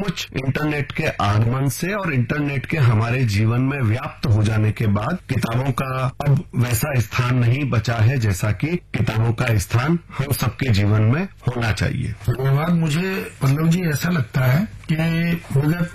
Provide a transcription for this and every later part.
कुछ इंटरनेट के आगमन से और इंटरनेट के हमारे जीवन में व्याप्त हो जाने के बाद किताबों का अब वैसा स्थान नहीं बचा है जैसा कि किताबों का स्थान हम सबके जीवन में होना चाहिए। धन्यवाद। मुझे पल्लव जी ऐसा लगता है कि विगत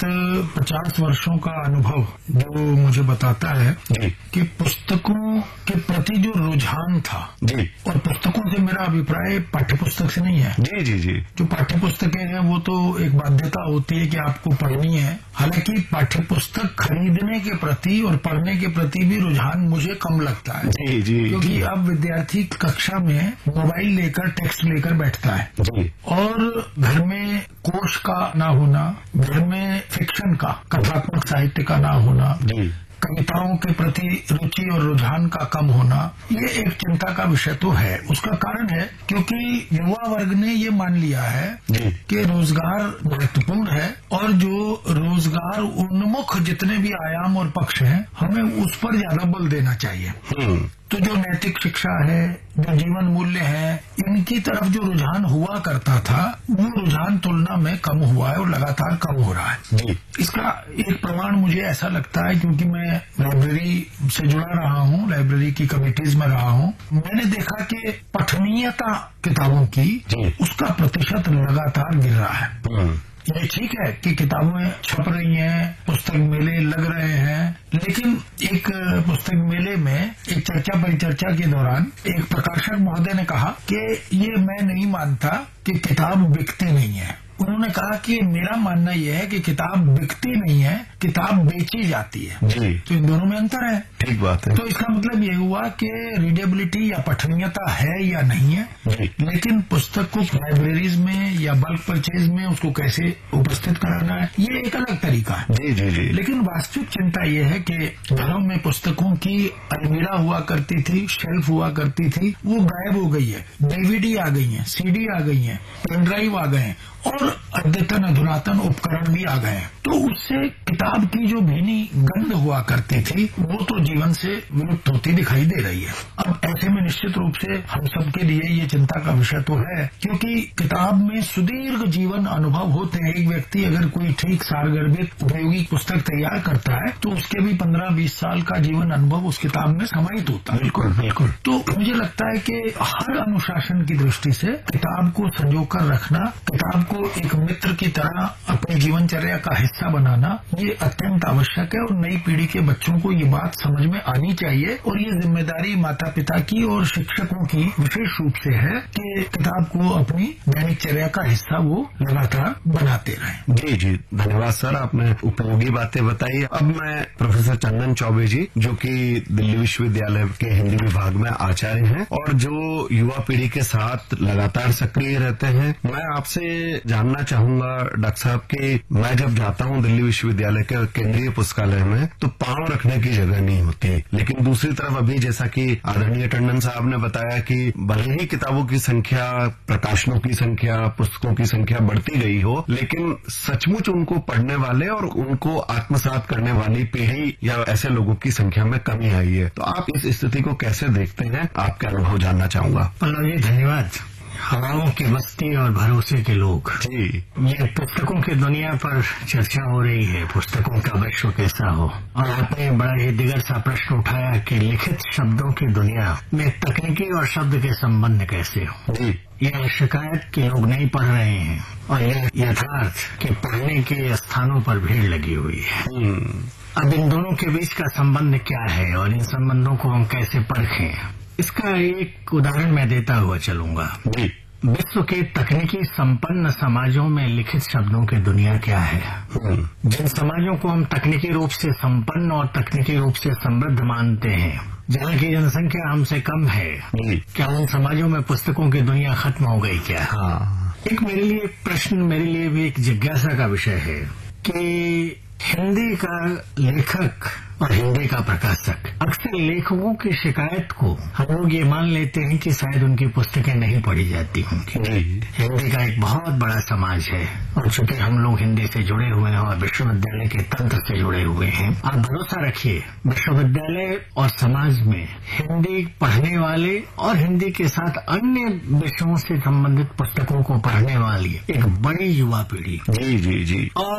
50 वर्षों का अनुभव जो मुझे बताता है कि पुस्तकों के प्रति जो रुझान था जी, और पुस्तकों से मेरा अभिप्राय पाठ्य पुस्तक से नहीं है। जी जी जी। जो पाठ्य पुस्तकें हैं वो तो एक बाध्यता होती है कि आपको पढ़नी है। हालांकि पाठ्य पुस्तक खरीदने के प्रति और पढ़ने के प्रति भी रुझान मुझे कम लगता है। जी जी। क्योंकि अब विद्यार्थी कक्षा में मोबाइल लेकर टेक्स्ट लेकर बैठता है जी, और घर में कोश का ना होना, घर में फिक्शन का, कथात्मक साहित्य का ना होना जी, कविताओं के प्रति रुचि और रुझान का कम होना, ये एक चिंता का विषय तो है। उसका कारण है क्योंकि युवा वर्ग ने ये मान लिया है कि रोजगार महत्वपूर्ण है और जो रोजगार उन्मुख जितने भी आयाम और पक्ष हैं हमें उस पर ज्यादा बल देना चाहिए। तो जो नैतिक शिक्षा है, जो जीवन मूल्य है, इनकी तरफ जो रुझान हुआ करता था वो रुझान तुलना में कम हुआ है और लगातार कम हो रहा है जी। इसका एक प्रमाण मुझे ऐसा लगता है क्योंकि मैं लाइब्रेरी से जुड़ा रहा हूँ, लाइब्रेरी की कमेटीज में रहा हूँ। मैंने देखा कि पठनीयता किताबों की उसका प्रतिशत लगातार गिर रहा है। ये ठीक है कि किताबें छप रही हैं, पुस्तक मेले लग रहे हैं, लेकिन एक पुस्तक मेले में एक चर्चा परिचर्चा के दौरान एक प्रकाशक महोदय ने कहा कि ये मैं नहीं मानता कि किताब बिकती नहीं है। उन्होंने कहा कि मेरा मानना यह है कि किताब बिकती नहीं है, किताब बेची जाती है जी। तो इन दोनों में अंतर है। ठीक बात है। तो इसका मतलब ये हुआ कि रीडेबिलिटी या पठनीयता है या नहीं है, लेकिन पुस्तक को लाइब्रेरीज में या बल्क परचेज में उसको कैसे उपस्थित कराना है ये एक अलग तरीका है जी जी जी। लेकिन वास्तविक चिंता ये है कि घरों में पुस्तकों की अलमीरा हुआ करती थी, शेल्फ हुआ करती थी, वो गायब हो गई है। डीवीडी आ गई है, सीडी आ गई है, पेन ड्राइव आ गए हैं और अद्यतन अधुनातन उपकरण भी आ गए हैं। तो उससे किताब की जो भीनी गंध हुआ करती थी वो तो जीवन से विलुप्त होती दिखाई दे रही है। अब ऐसे में निश्चित रूप से हम सबके लिए ये चिंता का विषय तो है क्योंकि किताब में सुदीर्घ जीवन अनुभव होते हैं। एक व्यक्ति अगर कोई ठीक सारगर्भित उपयोगी पुस्तक तैयार करता है तो उसके भी 15-20 साल का जीवन अनुभव उस किताब में समाहित होता है। बिल्कुल बिल्कुल। तो मुझे लगता है कि हर अनुशासन की दृष्टि से किताब को संजो कर रखना, किताब को एक मित्र की तरह अपनी जीवनचर्या का हिस्सा बनाना ये अत्यंत आवश्यक है और नई पीढ़ी के बच्चों को ये बात समझ में आनी चाहिए। और ये जिम्मेदारी माता पिता की और शिक्षकों की विशेष रूप से है कि किताब को अपनी दैनिकचर्या का हिस्सा वो लगातार बनाते रहें। जी जी, धन्यवाद सर, आपने उपयोगी बातें बताई। अब मैं प्रोफेसर चंदन चौबे जी जो कि दिल्ली विश्वविद्यालय के हिंदी विभाग में आचार्य हैं और जो युवा पीढ़ी के साथ लगातार सक्रिय रहते हैं, मैं आपसे जानना चाहूंगा डॉक्टर साहब कि मैं जब जाता हूं दिल्ली विश्वविद्यालय के केंद्रीय पुस्तकालय में तो पांव रखने की जगह नहीं होती, लेकिन दूसरी तरफ अभी जैसा कि आदरणीय टंडन साहब ने बताया कि भले ही किताबों की संख्या, प्रकाशनों की संख्या, पुस्तकों की संख्या बढ़ती गई हो, लेकिन सचमुच उनको पढ़ने वाले और उनको आत्मसात करने वाली पीढ़ी या ऐसे लोगों की संख्या में कमी आई है। तो आप इस स्थिति को कैसे देखते हैं, आपका अनुभव जानना चाहूंगा। पल्लव जी धन्यवाद। हवाओं की बस्ती और भरोसे के लोग जी, ये पुस्तकों की दुनिया पर चर्चा हो रही है, पुस्तकों का विश्व कैसा हो। और आपने बड़ा ही दिगर सा प्रश्न उठाया कि लिखित शब्दों की दुनिया में तकनीकी और शब्द के संबंध कैसे हो। जी, यह शिकायत कि लोग नहीं पढ़ रहे हैं और यह यथार्थ कि पढ़ने के स्थानों पर भीड़ लगी हुई है। अब इन दोनों के बीच का संबंध क्या है और इन संबंधों को हम कैसे परखें, इसका एक उदाहरण मैं देता हुआ चलूंगा। विश्व के तकनीकी संपन्न समाजों में लिखित शब्दों की दुनिया क्या है। जिन समाजों को हम तकनीकी रूप से संपन्न और तकनीकी रूप से समृद्ध मानते हैं, जहाँ की जनसंख्या हमसे कम है, क्या उन समाजों में पुस्तकों की दुनिया खत्म हो गई क्या? एक मेरे लिए प्रश्न, मेरे लिए भी एक जिज्ञासा का विषय है कि हिंदी का लेखक और हिंदी का प्रकाशक, अक्सर लेखकों की शिकायत को हम लोग ये मान लेते हैं कि शायद उनकी पुस्तकें नहीं पढ़ी जाती होंगी। हिंदी का एक बहुत बड़ा समाज है और चूंकि हम लोग हिंदी से जुड़े हुए हैं और विश्वविद्यालय के तंत्र से जुड़े हुए हैं, आप भरोसा रखिए विश्वविद्यालय और समाज में हिंदी पढ़ने वाले और हिंदी के साथ अन्य विषयों से संबंधित पुस्तकों को पढ़ने वाली एक बड़ी युवा पीढ़ी। जी जी जी। और